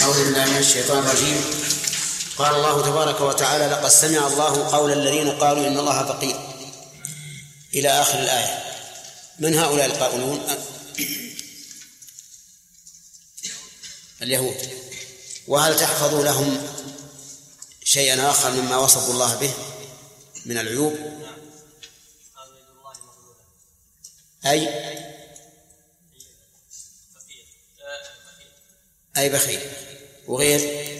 أعوذ بالله من الشيطان الرجيم. قال الله تبارك وتعالى: لقد سمع الله قول الذين قالوا إن الله فقير، إلى آخر الآية. من هؤلاء القائلون؟ اليهود. وهل تحفظ لهم شيئا آخر مما وصفوا الله به من العيوب؟ أي بخيل. وغير؟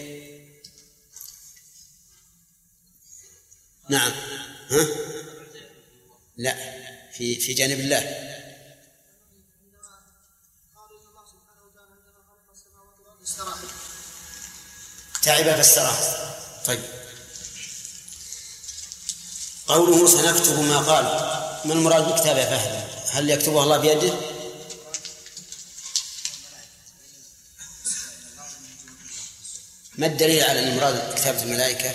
نعم. ها؟ لا، في جانب الله. تعب فاستراح. طيب، قوله سنكتب ما قال، ما المراد بكتاب يا فهد؟ هل يكتبه الله بيده؟ ما الدليل على أن مراد كتابة الملائكة؟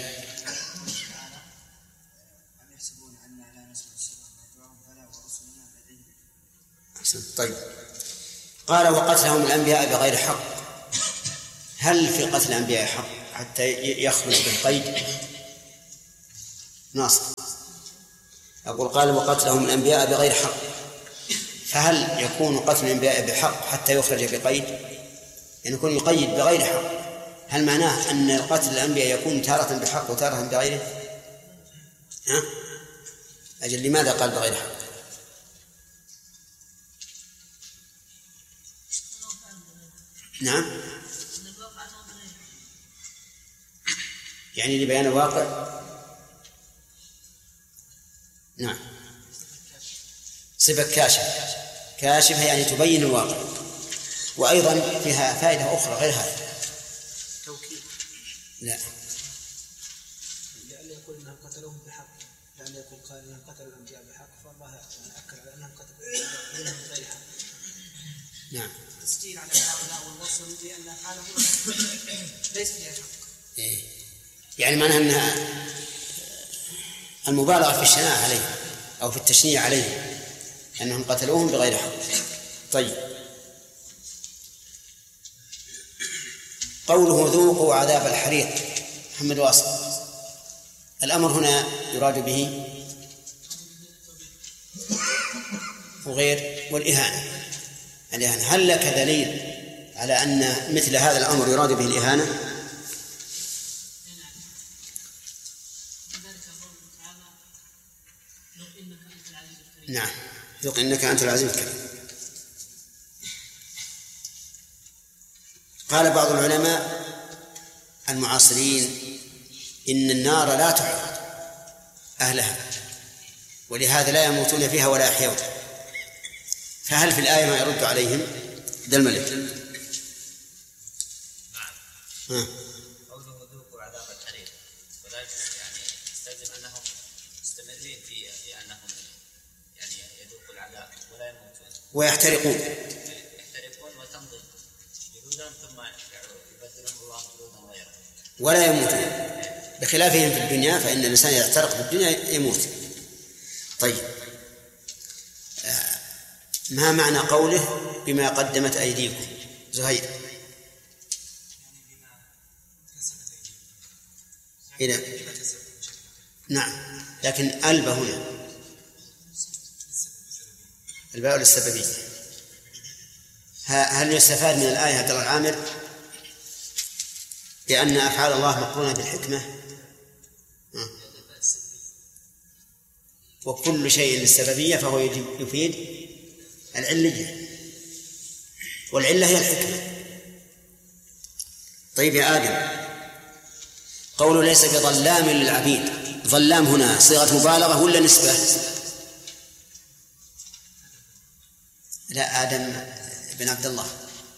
طيب، قال: وقتلهم الأنبياء بغير حق. هل في قتل الأنبياء حق حتى يخرج بالقيد؟ ناصر. أقول: قال: وقتلهم الأنبياء بغير حق، فهل يكون قتل الأنبياء بحق حتى يخرج بقيد؟ يعني يكون يقيد بغير حق، هل معناه أن قتل الأنبياء يكون تارة بحق وتارة بغيره؟ ها؟ أجل لماذا قال بغير حق؟ نعم، يعني لبيان الواقع. نعم، صفة كاشفة يعني تبين الواقع. وأيضا فيها فائدة أخرى غير هذا. توكيد. لا، لأن يقول أنهم قتلوهم بحق، لأن يقول قال أنهم قتلوا الأنبياء بحق، فالله أكد على أنهم قتلوهم بغير حق. نعم، تسجيل على هؤلاء والوصل بأن حالهم ليس فيها حق. يعني معناها أنها المبالغة في الشناعة عليه أو في التشنيع عليه، أنهم قتلوهم بغير حق. طيب، قوله ذوقوا عذاب الحريق. محمد واصل، الأمر هنا يراد به وغير والإهانة. هل لك دليل على أن مثل هذا الأمر يراد به الإهانة؟ نعم، ذوق إنك أنت العزيز الكريم. قال بعض العلماء المعاصرين إن النار لا تحرق أهلها، ولهذا لا يموتون فيها ولا يحيون. فهل في الآية ما يرد عليهم؟ ده الملك. نعم. قوله ذوقوا عذاب الحريق، وذلك يعني يستلزم أنهم مستمرين في أنهم يعني يذوقوا العذاب ولا يموتون ويحترقون وتمضي جلودا ثم يبدلهم الله جلودا غيرها ولا يموتون، بخلافهم في الدنيا فإن الإنسان يحترق في الدنيا يموت. طيب، ما معنى قوله بما قدمت أيديكم؟ زهير. إلى نعم، لكن ألب هنا الباء للسببية. هل يستفاد من الآية عبد الله العامر بأن أفعال الله مقرونة بالحكمة؟ وكل شيء للسببية فهو يفيد العلية، والعلة هي الحكمة. طيب يا آدم، قوله ليس بظلام للعبيد، ظلام هنا صيغة مبالغة ولا نسبة؟ لا، آدم بن عبد الله.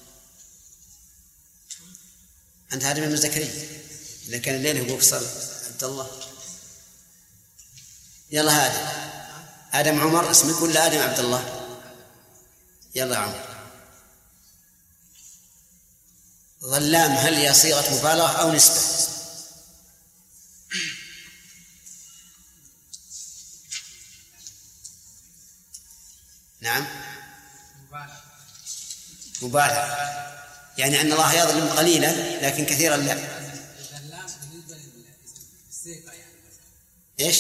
أنت آدم بن زكريا، إذا كان الليل هو فصل عبد الله. يلا آدم عمر اسمك ولا آدم عبد الله؟ يلا عمر. ظلام هل هي صيغة مبالغة أو نسبة؟ نعم، مبالغة. يعني أن الله يظلم قليلا لكن كثيرا لا. الظلام بالنسبة للصيغة يعني إيش؟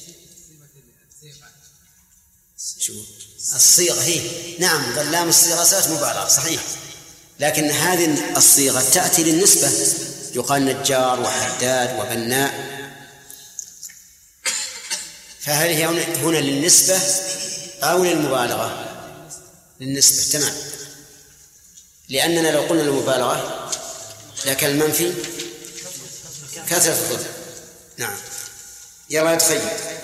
شو الصيغة هي؟ نعم ظلام الصيغة صيغة مبالغة صحيح، لكن هذه الصيغة تأتي للنسبة، يقال نجار وحداد وبناء، فهل هي هنا للنسبة أو للمبالغة؟ للنسبة. تمام، لأننا لو قلنا للمبالغة لكن المنفي كثرة الظلم. نعم. يلا يتخيل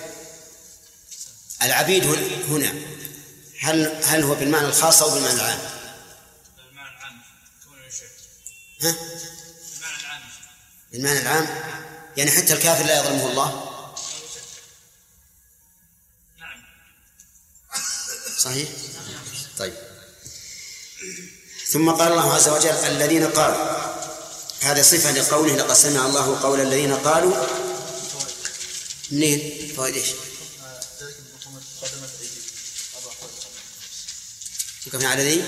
العبيد هنا هل هو بالمعنى الخاص أو بالمعنى العام؟ بالمعنى العام. ها؟ بالمعنى العام، يعني حتى الكافر لا يظلمه الله. نعم صحيح. طيب، ثم قال الله عز وجل الذين قالوا، هذه صفة لقوله لقد سمع الله قول الذين قالوا. منين فوائد ايش؟ وكفى على ذي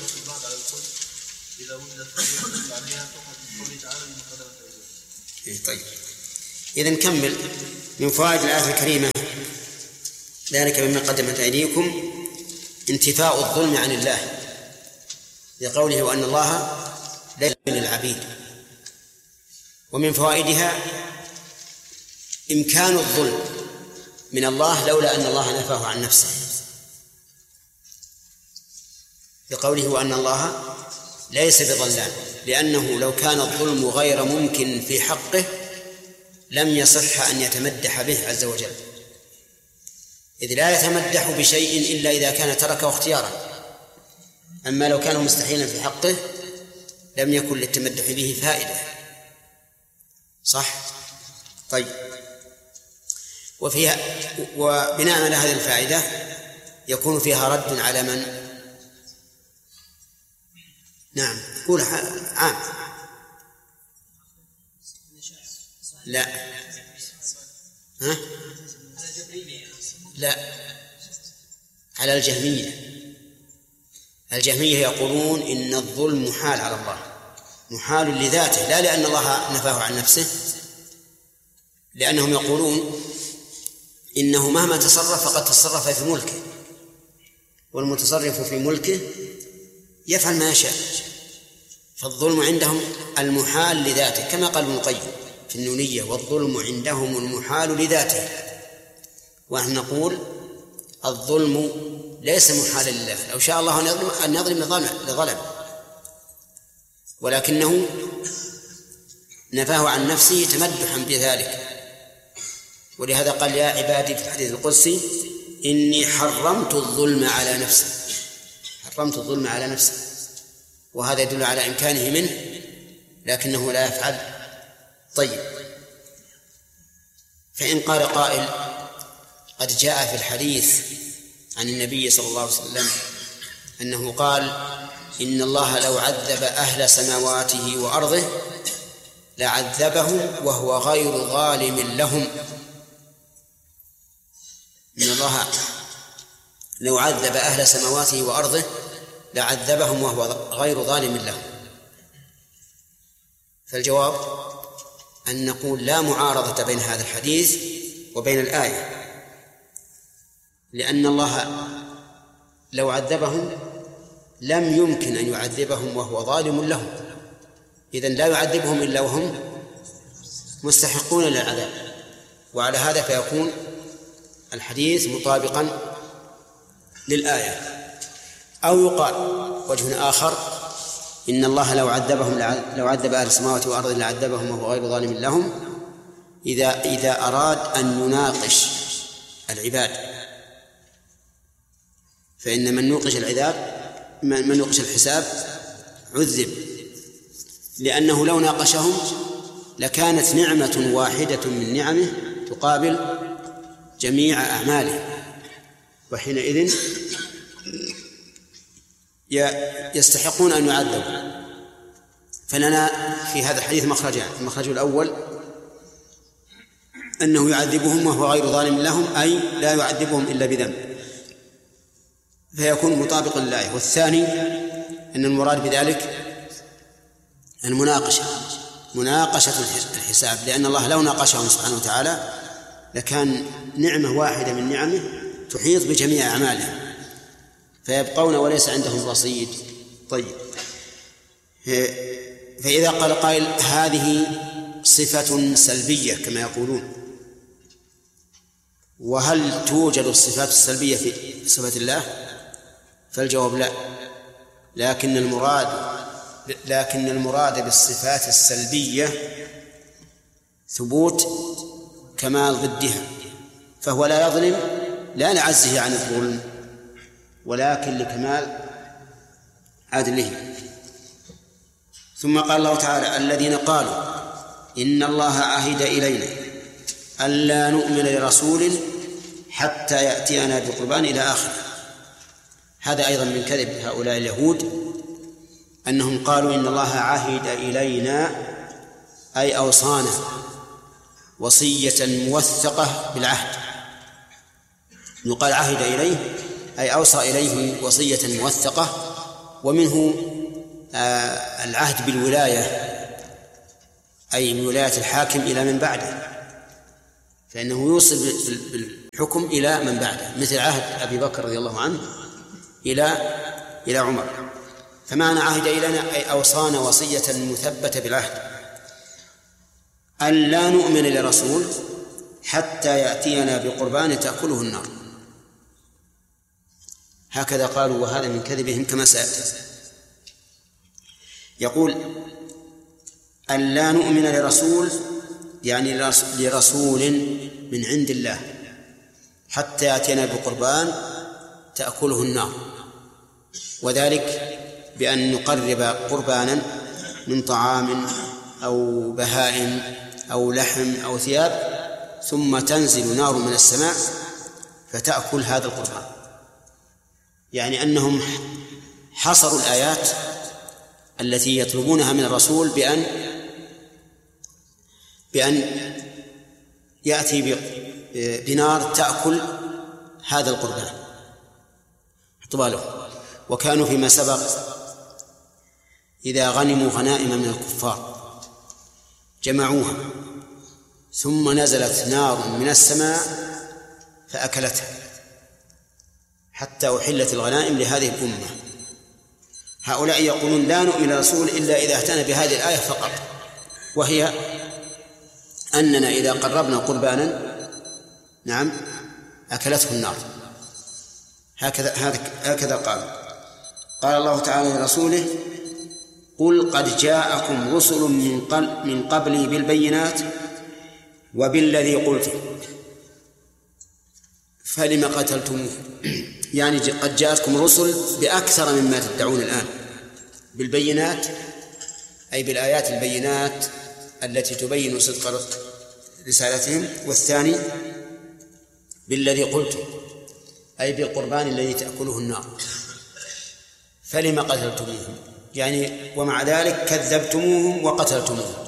طيب، إذا نكمل من فوائد الآية الكريمة. ذلك مما قدمت أيديكم انتفاء الظلم عن الله لقوله وأن الله لا يظلم العبيد. ومن فوائدها إمكان الظلم من الله لولا أن الله نفاه عن نفسه بقوله وأن الله ليس بظلام، لأنه لو كان الظلم غير ممكن في حقه لم يصح أن يتمدح به عز وجل، إذ لا يتمدح بشيء إلا إذا كان تركه اختيارا، أما لو كان مستحيلا في حقه لم يكن للتمدح به فائدة. صح؟ طيب، وفيها وبناء على هذه الفائدة يكون فيها رد على من؟ نعم، قول عام. لا، ها؟ لا، على الجهمية. الجهمية يقولون إن الظلم محال على الله، محال لذاته لا لأن الله نفاه عن نفسه، لأنهم يقولون إنه مهما تصرف فقد تصرف في ملكه، والمتصرف في ملكه يفعل ما يشاء، فالظلم عندهم المحال لذاته، كما قال ابن القيم في النونية والظلم عندهم المحال لذاته. ونحن نقول الظلم ليس محالا لله، لو شاء الله أن يظلم لظلم، ولكنه نفاه عن نفسه تمدحا بذلك. ولهذا قال يا عبادي في الحديث القدسي إني حرمت الظلم على نفسي، حرمت الظلم على نفسي، وهذا يدل على إمكانه منه لكنه لا يفعل. طيب، فإن قال قائل قد جاء في الحديث عن النبي صلى الله عليه وسلم أنه قال إن الله لو عذب أهل سماواته وأرضه لعذبهم وهو غير ظالم لهم، إن الله لو عذب أهل سماواته وأرضه لعذبهم وهو غير ظالم لهم. فالجواب أن نقول لا معارضة بين هذا الحديث وبين الآية، لأن الله لو عذبهم لم يمكن أن يعذبهم وهو ظالم لهم، إذن لا يعذبهم إلا وهم مستحقون للعذاب، وعلى هذا فيكون الحديث مطابقا للآية. أو يقال وجه آخر إن الله لو عذب أهل السماوات والأرض لعذبهم وهو غير ظالم لهم إذا أراد أن يناقش العباد، فإن من نوقش الحساب عذب، لأنه لو ناقشهم لكانت نعمة واحدة من نعمه تقابل جميع أعماله، وحينئذ يستحقون أن يعذبوا. فلنا في هذا الحديث مخرجان: المخرج الأول أنه يعذبهم وهو غير ظالم لهم، أي لا يعذبهم إلا بذنب، فيكون مطابقا للآية. والثاني أن المراد بذلك مناقشة الحساب، لأن الله لو ناقشهم سبحانه وتعالى لكان نعمة واحدة من نعمه تحيط بجميع أعمالهم فيبقون وليس عندهم رصيد. طيب، فإذا قال قائل هذه صفة سلبية كما يقولون، وهل توجد الصفات السلبية في صفة الله؟ فالجواب لا، لكن المراد بالصفات السلبية ثبوت كمال ضدها، فهو لا يظلم لا لعجزه عن الظلم ولكن لكمال عدله. ثم قال الله تعالى الذين قالوا إن الله عهد إلينا ألا نؤمن لرسول حتى يأتينا بقربان إلى آخره. هذا أيضا من كذب هؤلاء اليهود، أنهم قالوا إن الله عهد إلينا أي أوصانا وصية موثقة بالعهد. يقال عهد إليه أي أوصى إليه وصية موثقة، ومنه العهد بالولاية أي من ولاية الحاكم إلى من بعده، فإنه يوصل بالحكم إلى من بعده، مثل عهد أبي بكر رضي الله عنه إلى عمر. فمعنى عهد إلينا أي أوصانا وصية مثبتة بالعهد ألا نؤمن لرسول حتى يأتينا بقربان تأكله النار. هكذا قالوا، وهذا من كذبهم كما سيأتي. يقول ألا نؤمن لرسول يعني لرسول من عند الله حتى يأتينا بقربان تأكله النار، وذلك بأن نقرب قربانا من طعام أو بهائم أو لحم أو ثياب، ثم تنزل نار من السماء فتأكل هذا القربان. يعني أنهم حصروا الآيات التي يطلبونها من الرسول بأن يأتي بنار تأكل هذا القربان. احتماله. وكانوا فيما سبق إذا غنموا غنائم من الكفار جمعوها ثم نزلت نار من السماء فأكلتها حتى أحلت الغنائم لهذه الأمة. هؤلاء يقولون لا نؤمن للرسول إلا إذا اهتنى بهذه الآية فقط، وهي أننا إذا قربنا قربانا نعم أكلته النار. هكذا قال الله تعالى لرسوله قل قد جاءكم رسل من قبلي بالبينات وبالذي قلتم فلم قتلتموه. يعني قد جاءتكم رسل بأكثر مما تدعون الآن. بالبينات أي بالآيات البينات التي تبين صدق رسالتهم، والثاني بالذي قلتم أي بالقربان الذي تأكله النار. فلم قتلتموهم يعني ومع ذلك كذبتموهم وقتلتموهم.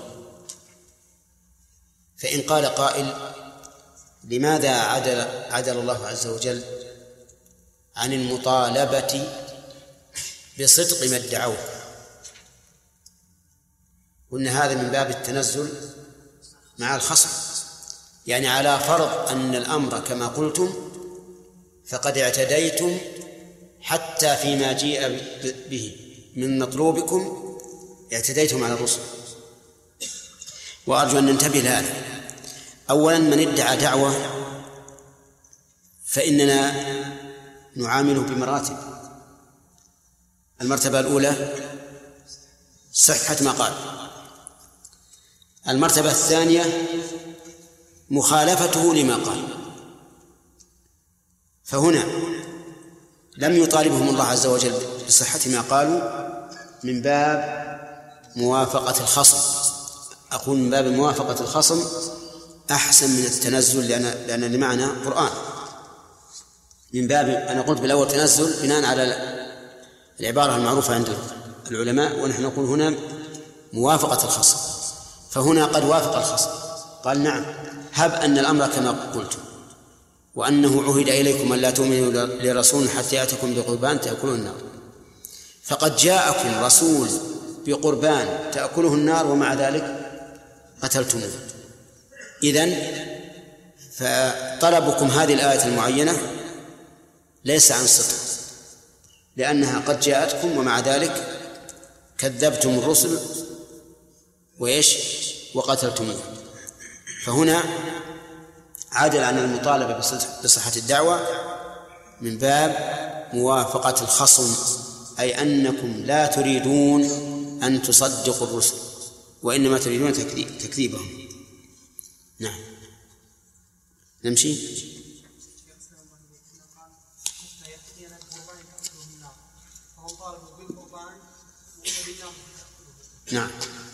فإن قال قائل لماذا عدل الله عز وجل عن المطالبة بصدق ما ادعوه؟ وإن هذا من باب التنزل مع الخصم، يعني على فرض أن الأمر كما قلتم فقد اعتديتم حتى فيما جيء به من مطلوبكم اعتديتم على الرسل. وأرجو أن ننتبه لهذا. أولا من ادعى دعوة فإننا نعامله بمراتب. المرتبة الأولى صحة ما قال، المرتبة الثانية مخالفته لما قال. فهنا لم يطالبهم الله عز وجل بصحة ما قالوا من باب موافقة الخصم. أقول من باب موافقة الخصم أحسن من التنزل، لأن لمعنى قرآن. من باب أنا قلت بالأول تنزل بناء على العبارة المعروفة عند العلماء، ونحن نقول هنا موافقة الخصم. فهنا قد وافق الخصم قال نعم هب أن الأمر كما قلت وأنه عهد إليكم أن لا تؤمنوا لرسول حتى يأتكم بقربان تأكلون النار. فقد جاءكم رسول بقربان تأكله النار ومع ذلك قتلتموه. إذن فطلبكم هذه الآية المعينة ليس عن صدق، لأنها قد جاءتكم ومع ذلك كذبتم الرسل وقتلتموه. فهنا عادل عن المطالبة بصحة الدعوة من باب موافقة الخصم، أي أنكم لا تريدون أن تصدقوا الرسل وإنما تريدون تكذيبهم. نعم نمشي. نعم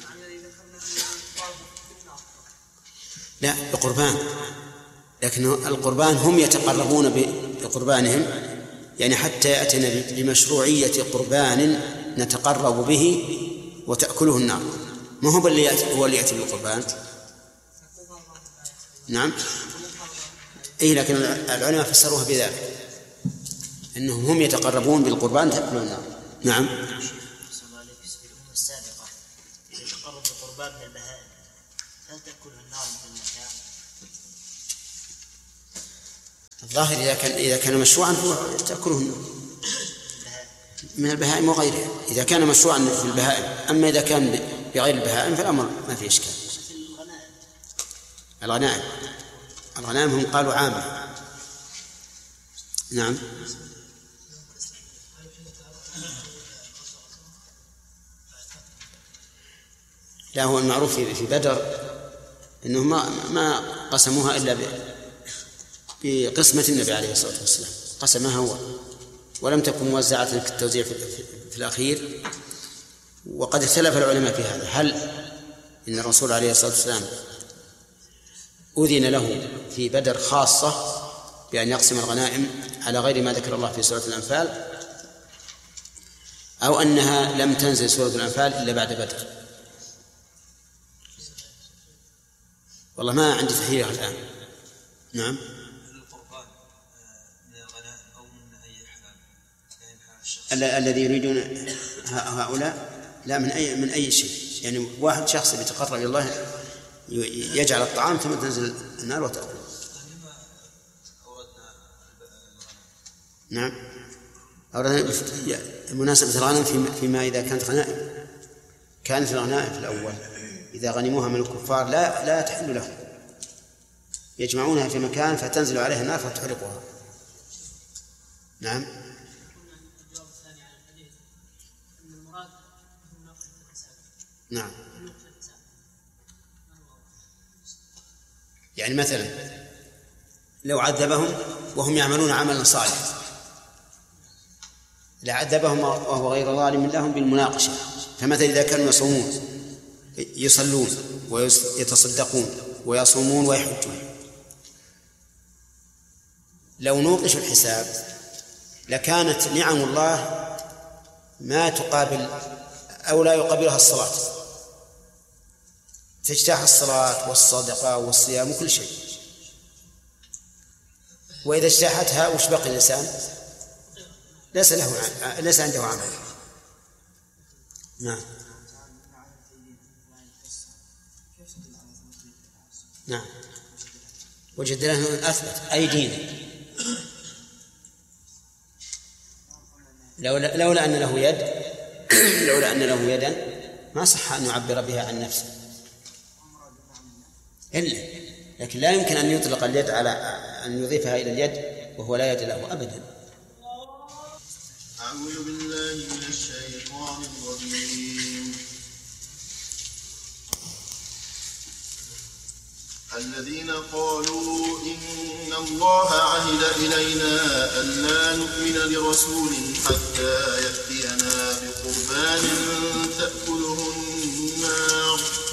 لا بقربان، لكن القربان هم يتقربون بقربانهم، يعني حتى يأتينا بمشروعية قربان نتقرب به وتأكله النار، ما هو اللي يأتي بالقربان. نعم إيه، لكن العلماء فسروها بذلك أنهم هم يتقربون بالقربان تأكله النار. نعم السابقة يتقرب بقربان من البهائم، هل تأكلها النار من المكان؟ الظاهر إذا كان مشروعا هو تأكله النار من البهائم وغيرها، إذا كان مشروعا في البهائم. أما إذا كان بغير البهائم فالأمر ما فيه إشكال. الغنائم هم قالوا عامة. نعم لا، هو المعروف في بدر أنهم ما قسموها إلا بقسمة النبي عليه الصلاة والسلام، قسمها هو ولم تكن موزعة كالتوزيع في الأخير. وقد اختلف العلماء في هذا، هل إن الرسول عليه الصلاة والسلام أذن له في بدر خاصة بأن يقسم الغنائم على غير ما ذكر الله في سورة الأنفال، أو أنها لم تنزل سورة الأنفال إلا بعد بدر؟ والله ما عندي تحرير الآن. نعم القربان من الغنائم أو من أي حال الذي يريدون هؤلاء لا من أي شيء، يعني واحد شخص يتقرب إلى الله يجعل الطعام ثم تنزل النار وتأكل. نعم أوردنا مناسبة الغنم فيما إذا كانت الغنائم في الأول إذا غنموها من الكفار لا تحل لهم، يجمعونها في مكان فتنزل عليها النار فتحرقها. نعم نعم يعني مثلا لو عذبهم وهم يعملون عملا صالحا لعذبهم وهو غير ظالم لهم بالمناقشة. فمثلا إذا كانوا يصلون ويتصدقون ويصومون ويحجون، لو نوقشوا الحساب لكانت نعم الله ما تقابل أو لا يقابلها الصلاة، تجتاح الصلاة والصدقة والصيام وكل شيء. وإذا اجتاحتها وش بقي الإنسان؟ ليس عنده عمل. نعم نعم وجد له أثبت أيدينا، لولا أن له يدا ما صح أن يعبر بها عن نفسه لكن لا يمكن أن يطلق اليد على أن يضيفها إلى اليد وهو لا يد له أبدا. أعوذ بالله من الشيطان الرجيم. الذين قالوا إن الله عهد إلينا ألا نؤمن لرسول حتى يأتينا بقربان تأكله النار